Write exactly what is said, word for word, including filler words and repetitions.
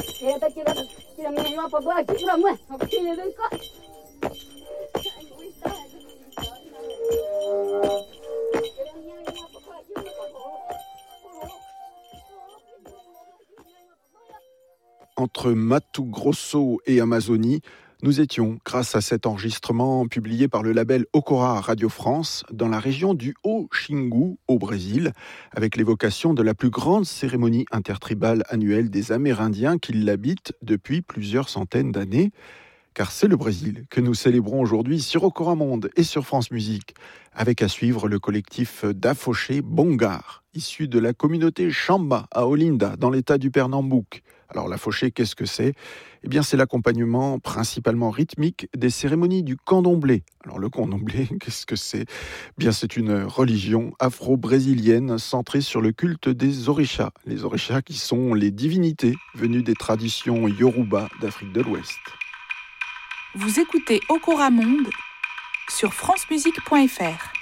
Entre Mato Grosso et Amazonie, nous étions, grâce à cet enregistrement publié par le label Okora Radio France, dans la région du Haut-Xingu, au Brésil, avec l'évocation de la plus grande cérémonie intertribale annuelle des Amérindiens qui l'habitent depuis plusieurs centaines d'années. Car c'est le Brésil que nous célébrons aujourd'hui sur Okora Monde et sur France Musique, avec à suivre le collectif d'Afoxé Bongar, issu de la communauté Xamba à Olinda, dans l'état du Pernambouc. Alors l'Afoxé, qu'est-ce que c'est ? Eh bien c'est l'accompagnement principalement rythmique des cérémonies du candomblé. Alors le candomblé, qu'est-ce que c'est ? Eh bien c'est une religion afro-brésilienne centrée sur le culte des orishas. Les orishas qui sont les divinités venues des traditions yoruba d'Afrique de l'Ouest. Vous écoutez Okora Monde sur francemusique point f r.